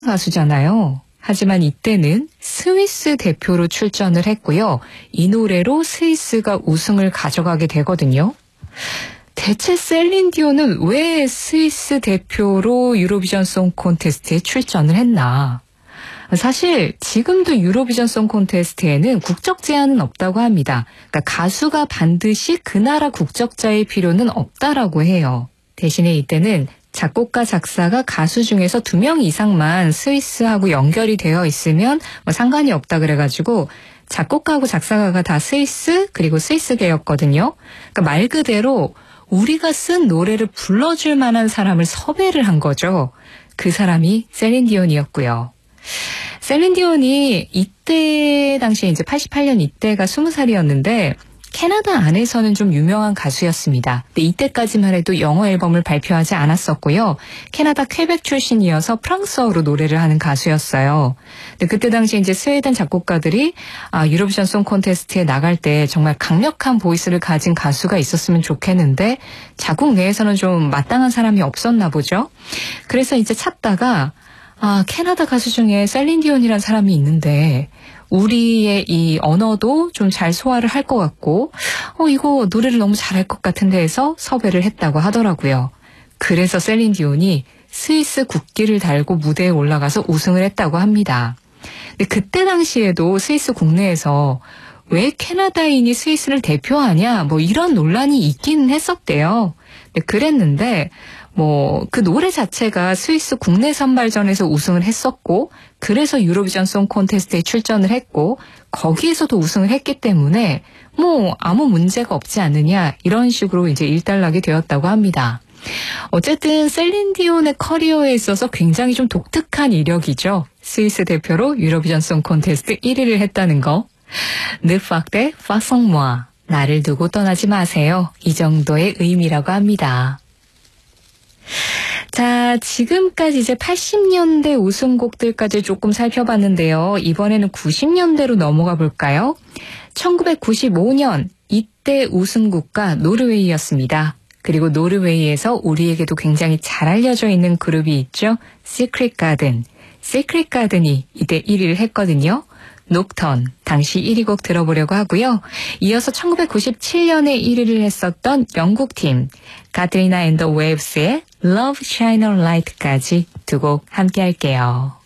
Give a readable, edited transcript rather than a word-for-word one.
가수잖아요. 하지만 이때는 스위스 대표로 출전을 했고요. 이 노래로 스위스가 우승을 가져가게 되거든요. 대체 셀린 디온은 왜 스위스 대표로 유로비전 송 콘테스트에 출전을 했나? 사실 지금도 유로비전 송 콘테스트에는 국적 제한은 없다고 합니다. 그러니까 가수가 반드시 그 나라 국적자일 필요는 없다라고 해요. 대신에 이때는 작곡가, 작사가 가수 중에서 2명 이상만 스위스하고 연결이 되어 있으면 상관이 없다 그래가지고 작곡가하고 작사가가 다 스위스 그리고 스위스계였거든요. 그러니까 말 그대로 우리가 쓴 노래를 불러줄 만한 사람을 섭외를 한 거죠. 그 사람이 셀린 디온이었고요. 셀린 디온이 이때 당시에 이제 88년 이때가 20살이었는데 캐나다 안에서는 좀 유명한 가수였습니다. 근데 이때까지만 해도 영어 앨범을 발표하지 않았었고요. 캐나다 퀘벡 출신이어서 프랑스어로 노래를 하는 가수였어요. 근데 그때 당시 이제 스웨덴 작곡가들이 유로비전 송 콘테스트에 나갈 때 정말 강력한 보이스를 가진 가수가 있었으면 좋겠는데 자국 내에서는 좀 마땅한 사람이 없었나 보죠. 그래서 이제 찾다가 캐나다 가수 중에 셀린 디온이라는 사람이 있는데 우리의 이 언어도 좀 잘 소화를 할 것 같고 이거 노래를 너무 잘할 것 같은데 해서 섭외를 했다고 하더라고요. 그래서 셀린 디온이 스위스 국기를 달고 무대에 올라가서 우승을 했다고 합니다. 근데 그때 당시에도 스위스 국내에서 왜 캐나다인이 스위스를 대표하냐 이런 논란이 있기는 했었대요. 근데 그랬는데 그 노래 자체가 스위스 국내 선발전에서 우승을 했었고 그래서 유로비전 송 콘테스트에 출전을 했고 거기에서도 우승을 했기 때문에 아무 문제가 없지 않느냐 이런 식으로 이제 일단락이 되었다고 합니다. 어쨌든 셀린 디온의 커리어에 있어서 굉장히 좀 독특한 이력이죠. 스위스 대표로 유로비전 송 콘테스트 1위를 했다는 거. Ne partez pas sans moi. 나를 두고 떠나지 마세요. 이 정도의 의미라고 합니다. 자, 지금까지 이제 80년대 우승곡들까지 조금 살펴봤는데요. 이번에는 90년대로 넘어가 볼까요? 1995년 이때 우승국가 노르웨이였습니다. 그리고 노르웨이에서 우리에게도 굉장히 잘 알려져 있는 그룹이 있죠. 시크릿 가든. 시크릿 가든이 이때 1위를 했거든요. 녹턴, 당시 1위 곡 들어보려고 하고요. 이어서 1997년에 1위를 했었던 영국팀 카트리나 앤 더 웨이브스의 Love Shine a Light까지 두 곡 함께 할게요.